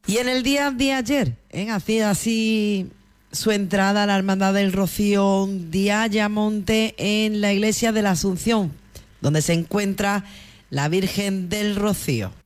Y en el día de ayer, hacía así su entrada a la Hermandad del Rocío de Ayamonte en la iglesia de la Asunción, donde se encuentra la Virgen del Rocío.